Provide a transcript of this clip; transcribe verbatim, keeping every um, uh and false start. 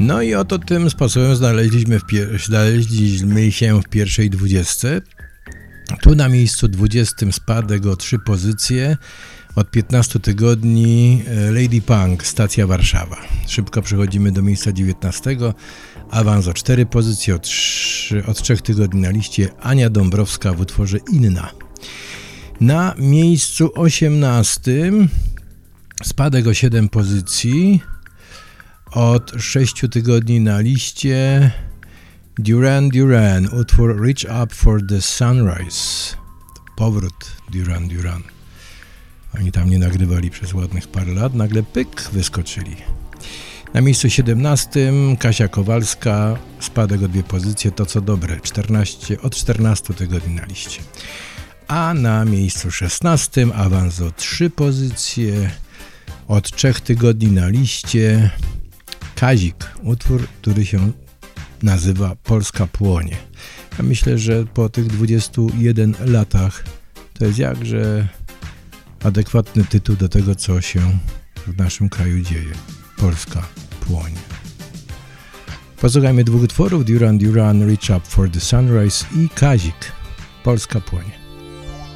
No i oto tym sposobem znaleźliśmy, w pier- znaleźliśmy się w pierwszej dwudziestce. Tu na miejscu dwudziestym spadek o trzy pozycje. Od piętnastu tygodni Lady Punk, Stacja Warszawa. Szybko przechodzimy do miejsca dziewiętnastego. Awans o cztery pozycje, od, trzy, od trzech tygodni na liście Ania Dąbrowska w utworze Inna. Na miejscu osiemnastym spadek o siedem pozycji. Od sześciu tygodni na liście Duran Duran, utwór Reach Up for the Sunrise. Powrót Duran Duran. Oni tam nie nagrywali przez ładnych parę lat, nagle pyk, wyskoczyli. Na miejscu siedemnastym Kasia Kowalska, spadek o dwie pozycje, To co dobre, czternaście, od czternastu tygodni na liście. A na miejscu szesnastym awans o trzy pozycje, od trzech tygodni na liście Kazik, utwór, który się nazywa Polska płonie. Ja myślę, że po tych dwudziestu jeden latach to jest jakże adekwatny tytuł do tego, co się w naszym kraju dzieje. Polska płonie. Posłuchajmy dwóch utworów, Duran Duran, Reach Up for the Sunrise i Kazik, Polska płonie.